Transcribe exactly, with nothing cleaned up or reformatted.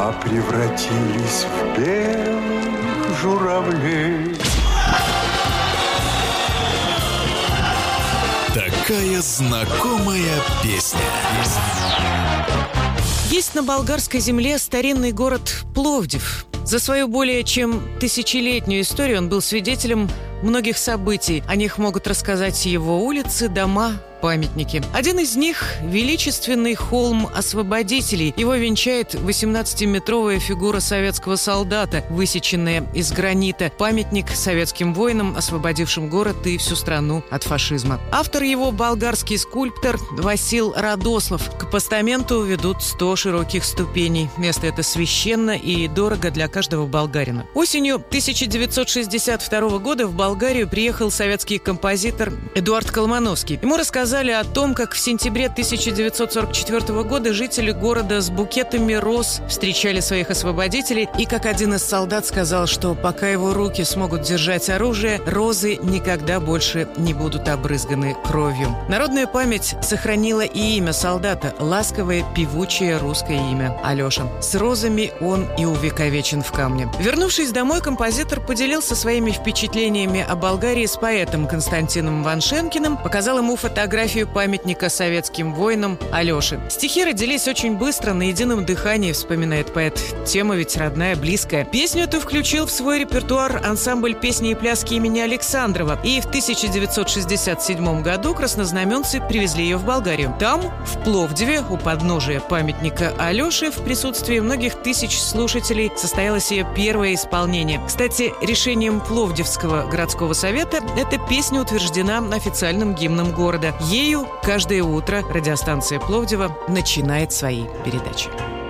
а превратились в белых журавлей. Такая знакомая песня. Есть на болгарской земле старинный город Пловдив. За свою более чем тысячелетнюю историю он был свидетелем многих событий. О них могут рассказать его улицы, дома, памятники. Один из них – величественный холм освободителей. Его венчает восемнадцатиметровая фигура советского солдата, высеченная из гранита. Памятник советским воинам, освободившим город и всю страну от фашизма. Автор его – болгарский скульптор Васил Радослав. К постаменту ведут сто широких ступеней. Место это священно и дорого для каждого болгарина. Осенью тысяча девятьсот шестьдесят второго года в Болгарию приехал советский композитор Эдуард Колмановский. Ему рассказали о том, как в сентябре тысяча девятьсот сорок четвёртого года жители города с букетами роз встречали своих освободителей, и как один из солдат сказал, что пока его руки смогут держать оружие, розы никогда больше не будут обрызганы кровью. Народная память сохранила и имя солдата – ласковое, певучее русское имя – Алеша. С розами он и увековечен в камне. Вернувшись домой, композитор поделился своими впечатлениями о Болгарии с поэтом Константином Ваншенкиным, показал ему фотографию памятника советским воинам Алёше. Стихи родились очень быстро, на едином дыхании, вспоминает поэт. Тема ведь родная, близкая. Песню эту включил в свой репертуар ансамбль песни и пляски имени Александрова. И в тысяча девятьсот шестьдесят седьмом году краснознаменцы привезли ее в Болгарию. Там, в Пловдиве, у подножия памятника Алёше, в присутствии многих тысяч слушателей, состоялось ее первое исполнение. Кстати, решением Пловдивского городского совета эта песня утверждена официальным гимном города. Ею каждое утро радиостанция Пловдива начинает свои передачи.